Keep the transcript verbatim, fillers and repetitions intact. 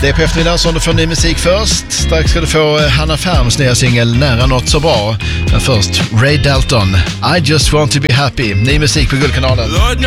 Det är på eftermiddagen som du får ny musik först. Strax ska du få Hanna Färms nya singel Nära något så bra. Men först Ray Dalton, I just want to be happy. Ny musik på Guldkanalen.